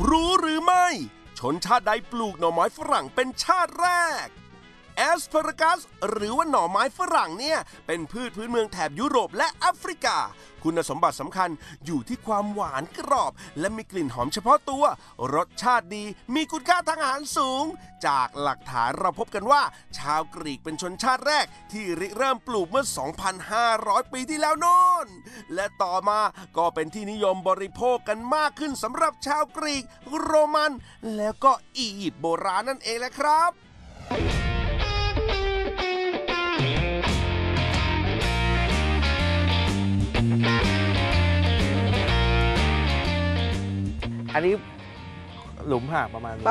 รู้หรือไม่ชนชาติใดปลูกหน่อไม้ฝรั่งเป็นชาติแรกแอสพารากัสหรือว่าหน่อไม้ฝรั่งเนี่ยเป็นพืชพื้นเมืองแถบยุโรปและแอฟริกาคุณสมบัติสำคัญอยู่ที่ความหวานกรอบและมีกลิ่นหอมเฉพาะตัวรสชาติดีมีคุณค่าทางอาหารสูงจากหลักฐานเราพบกันว่าชาวกรีกเป็นชนชาติแรกที่ริเริ่มปลูกเมื่อ 2,500 ปีที่แล้วโน่นและต่อมาก็เป็นที่นิยมบริโภคกันมากขึ้นสำหรับชาวกรีกโรมันแล้วก็อียิปต์โบราณนั่นเองแหละครับอันนี้หลุมห่างประมาณนี้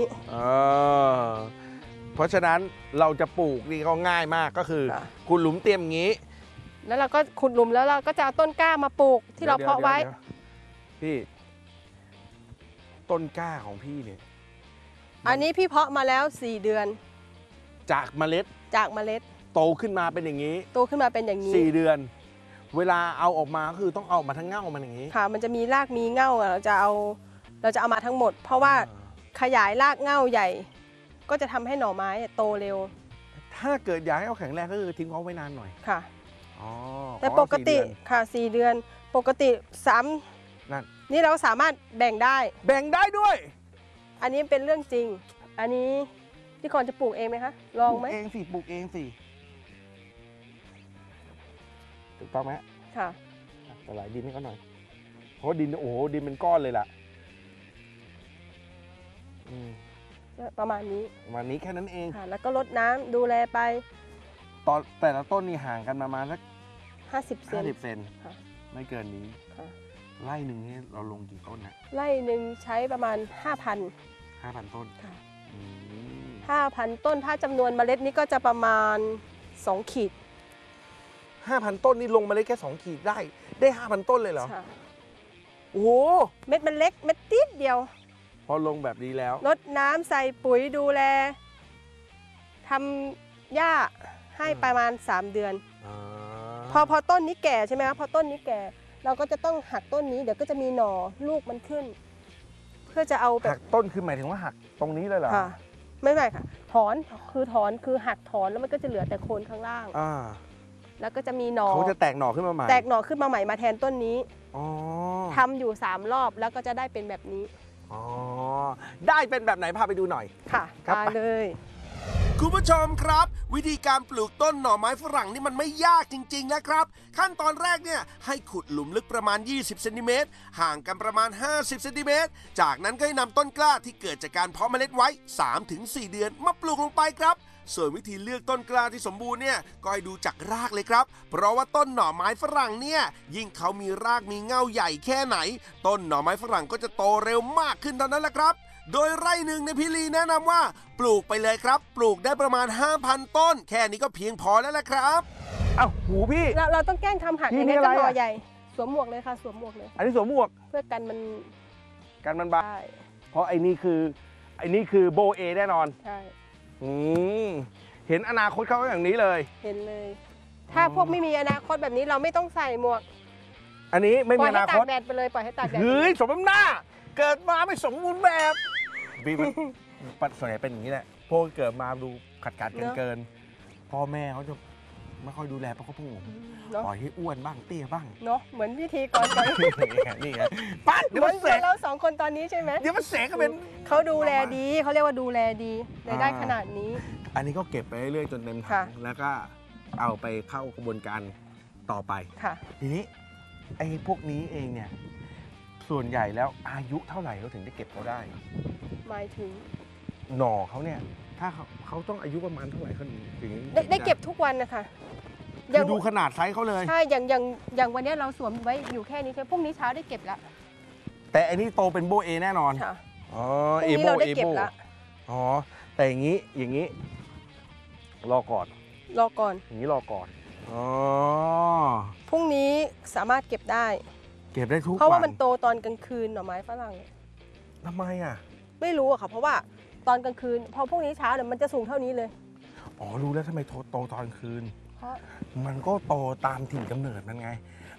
เพราะฉะนั้นเราจะปลูกนี่ก็ง่ายมากก็คือขุดหลุมเตรียมอย่างนี้แล้วเราก็ขุดหลุมแล้วเราก็จะเอาต้นกล้ามาปลูกที่เราเพาะไว้พี่ต้นกล้าของพี่เนี่ยอันนี้พี่เพาะมาแล้ว4 เดือนจากเมล็ดโตขึ้นมาเป็นอย่างนี้4 เดือนเวลาเอาออกมาคือต้องเอามาทั้งเง่ามันอย่างนี้ค่ะมันจะมีรากมีเง่าเราจะเอามาทั้งหมดเพราะว่าขยายรากเง่าใหญ่ก็จะทำให้หน่อไม้โตเร็วถ้าเกิดอยากให้เขาแข็งแรงก็คือทิ้งเขาไว้นานหน่อยค่ะแต่ปกติค่ะ4 เดือนปกติ3นี่เราสามารถแบ่งได้ด้วยอันนี้เป็นเรื่องจริงอันนี้พี่กรณ์จะปลูกเองไหมคะลองไหมปลูกเองสิถูกต้องไหมค่ะสลายดินให้เขาหน่อยเพราะดินโอ้โหดินเป็นก้อนเลยล่ะประมาณนี้แค่นั้นเองค่ะแล้วก็รดน้ำดูแลไปตอนแต่ละต้นนี่ห่างกันประมาณสัก 50 เซนไม่เกินนี้ไร่หนึ่งนี่เราลงกี่ต้นนะไร่หนึ่งใช้ประมาณ 5,000 ต้นค่ะ5,000 ต้นถ้าจำนวนเมล็ดนี้ก็จะประมาณ2 ขีด 5,000 ต้นนี่ลงเมล็ดแค่2 ขีดได้ 5,000 ต้นเลยเหรอโอ้โหเม็ดมันเล็กเม็ดติดเดียวพอลงแบบนี้แล้วรดน้ำใส่ปุ๋ยดูแลทำหญ้าให้ประมาณ3 เดือนพอต้นนี้แก่ใช่ไหมครับพอต้นนี้แก่เราก็จะต้องหักต้นนี้เดี๋ยวก็จะมีหน่อลูกมันขึ้นเพื่อจะเอาแบบหักต้นคือหมายถึงว่าหักตรงนี้เลยเหรอค่ะไม่ค่ะถอนคือหักถอนแล้วมันก็จะเหลือแต่โคนข้างล่างแล้วก็จะมีหน่อเขาจะแตกหน่อขึ้นมาใหม่มาแทนต้นนี้ทำอยู่3 รอบแล้วก็จะได้เป็นแบบนี้ได้เป็นแบบไหนพาไปดูหน่อยค่ะมาเลยคุณผู้ชมครับวิธีการปลูกต้นหน่อไม้ฝรั่งนี่มันไม่ยากจริงๆนะครับขั้นตอนแรกเนี่ยให้ขุดหลุมลึกประมาณ20 เซนติเมตรห่างกันประมาณ50 เซนติเมตรจากนั้นก็ให้นำต้นกล้าที่เกิดจากการเพาะเมล็ดไว้ 3-4 เดือนมาปลูกลงไปครับส่วนวิธีเลือกต้นกล้าที่สมบูรณ์เนี่ยก็ให้ดูจากรากเลยครับเพราะว่าต้นหน่อไม้ฝรั่งเนี่ยยิ่งเขามีรากมีเง่าใหญ่แค่ไหนต้นหน่อไม้ฝรั่งก็จะโตเร็วมากขึ้นเท่านั้นแหละครับโดยไร่หนึ่งในพี่ลีแนะนำว่าปลูกไปเลยครับปลูกได้ประมาณ 5,000 ต้นแค่นี้ก็เพียงพอแล้วแหละครับอ้าวหูพี่เราต้องแกล้งทำหักอย่างนี้ก็หน่อใหญ่สวมหมวกเลยค่ะสวมหมวกเลยอันนี้สวมหมวกเพื่อกันมันบาดเพราะไอ้นี่คือโบเอแน่นอนใช่เห็นอนาคตเขาอย่างนี้เลยเห็นเลยถ้าพวกไม่มีอนาคตแบบนี้เราไม่ต้องใส่หมวกอันนี้ไม่มีอนาคตปล่อยให้ตากแดดไปเลยปล่อยให้ตากแดดเฮ้ยสมน้ำหน้าเกิดมาไม่สมบูรณ์แบบพี่ส่วนใหญ่เป็นอย่างนี้แหละพวกเกิดมาดูขัดเกินพ่อแม่เขาจะไม่ค่อยดูแลเพราะเขาพุ่งปล่อยให้อ้วนบ้างเตี้ยบ้างเนาะเหมือนพิธีกรกันนี่ไงปั๊ดเดี๋ยวมันเสกเรา2 คนตอนนี้ใช่ไหมเดี๋ยวมันเสกก็เป็นเขาดูแลดีเขาเรียกว่าดูแลดีได้ขนาดนี้อันนี้ก็เก็บไปเรื่อยๆจนเต็มถังแล้วก็เอาไปเข้ากระบวนการต่อไปทีนี้ไอ้พวกนี้เองเนี่ยส่วนใหญ่แล้วอายุเท่าไหร่เราถึงได้เก็บเขาได้หมายถึงหน่อเขาเนี่ยถ้าเขาต้องอายุประมาณเท่าไหร่เขาถึงได้เก็บทุกวันนะคะคือดูขนาดไซส์เขาเลยใช่อย่างวันนี้เราสวมไว้อยู่แค่นี้ใช่พรุ่งนี้เช้าได้เก็บแล้วแต่อันนี้โตเป็นโบเอแน่นอนค่ะเอโบแต่อย่างนี้รอก่อนอย่างนี้รอก่อนพรุ่งนี้สามารถเก็บได้ทุกวันเพราะว่ามันโตตอนกลางคืนหน่อไม้ฝรั่งทำไมอ่ะไม่รู้อะค่ะเพราะว่าตอนกลางคืนพอพรุ่งนี้เช้าเนี่ยมันจะสูงเท่านี้เลยรู้แล้วทำไมโตตอนคืนเพราะมันก็โตตามถิ่นกำเนิดมันไง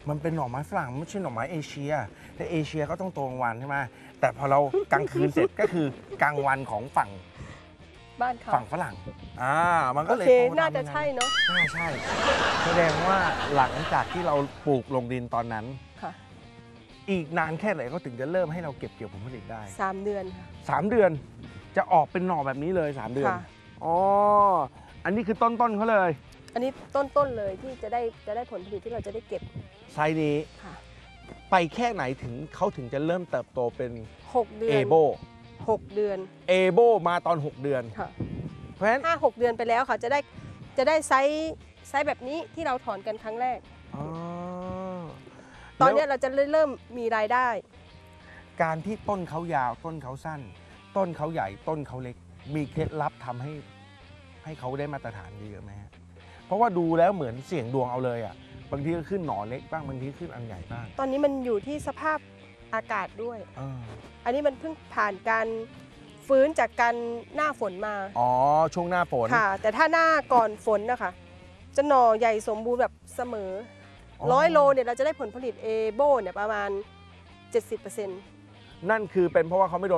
มันเป็นหน่อไม้ฝรั่งไม่ใช่หน่อไม้เอเชียแต่เอเชียก็ต้องโตกลางวันใช่ไหมแต่พอเรากลางคืนเสร็จก็คือกลางวันของฝั่งบ้านเขาฝั่งฝรั่งมันก็โอเลยเคโตตมน่าจะใช่เนาะน่าใช่ แสดงว่าหลังจากที่เราปลูกลงดินตอนนั้นค่ะอีกนานแค่ไหนก็ถึงจะเริ่มให้เราเก็บเกี่ยวผลผลิตได้ 3 เดือนค่ะ 3 เดือนจะออกเป็นหน่อแบบนี้เลย 3 เดือนค่ะอ๋ออันนี้คือต้นเขาเลยอันนี้ต้นเลยที่จะได้ผลผลิตที่เราจะได้เก็บไซส์นี้ค่ะไปแค่ไหนถึงเขาถึงจะเริ่มเติบโตเป็น 6 เดือนเอโบ 6 เดือนเอโบมาตอน 6 เดือนค่ะเพราะฉะนั้น 5-6 เดือนไปแล้วค่ะจะได้ไซส์แบบนี้ที่เราถอนกันครั้งแรกอ๋อตอนเนี้ยแล้วเราจะเริ่มมีรายได้การที่ต้นเขายาวต้นเขาสั้น ต้นเขาใหญ่ต้นเขาเล็ก มีเคล็ดลับทำให้เขาได้มาตรฐานดีเยอะไหมฮะเพราะว่าดูแล้วเหมือนเสี่ยงดวงเอาเลยอ่ะบางทีก็ขึ้นหน่อเล็กบ้างบางทีขึ้นอันใหญ่บ้างตอนนี้มันอยู่ที่สภาพอากาศด้วย อันนี้มันเพิ่งผ่านการฟื้นจากการหน้าฝนมาอ๋อช่วงหน้าฝนค่ะ แต่ถ้าหน้าก่อนฝนนะคะจะหน่อใหญ่สมบูรณ์แบบเสมออ๋อ 100 โลเนี่ยเราจะได้ผลผลิตเอโบเนี่ยประมาณ 70% นั่นคือเป็นเพราะว่าเขาไม่โดน